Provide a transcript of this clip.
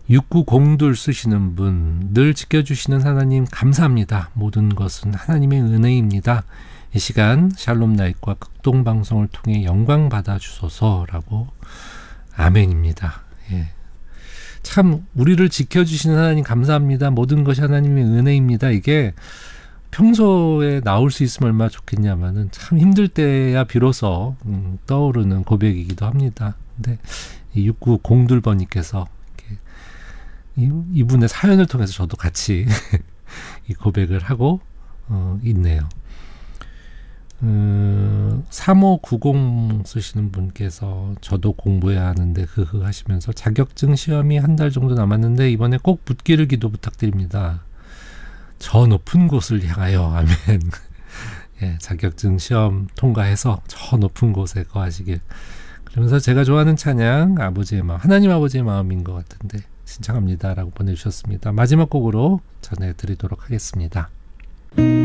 6902 쓰시는 분, 늘 지켜주시는 하나님 감사합니다. 모든 것은 하나님의 은혜입니다. 이 시간 샬롬 나잇과 극동방송을 통해 영광 받아주소서라고 아멘입니다. 예. 참 우리를 지켜주시는 하나님 감사합니다. 모든 것이 하나님의 은혜입니다. 이게 평소에 나올 수 있으면 얼마나 좋겠냐마는 참 힘들 때야 비로소 떠오르는 고백이기도 합니다. 근데 6902번님께서 이분의 사연을 통해서 저도 같이 이 고백을 하고 있네요. 3590 쓰시는 분께서 저도 공부해야 하는데 흐흐 하시면서 자격증 시험이 한 달 정도 남았는데 이번에 꼭 붙기를 기도 부탁드립니다. 저 높은 곳을 향하여 아멘. 예, 자격증 시험 통과해서 저 높은 곳에 거하시길. 그러면서 제가 좋아하는 찬양 아버지의 마음, 하나님 아버지의 마음인 것 같은데 신청합니다 라고 보내주셨습니다. 마지막 곡으로 전해드리도록 하겠습니다.